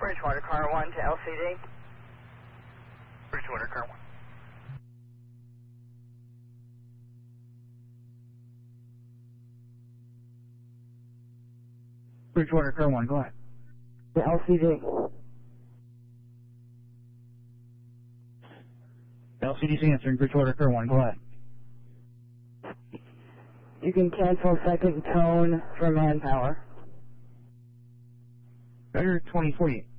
Bridgewater Car 1 to LCD. Bridgewater Car 1. Bridgewater Car 1, go ahead. To LCD. LCD's answering, Bridgewater Car 1, go ahead. You can cancel second tone for manpower. Better 2048.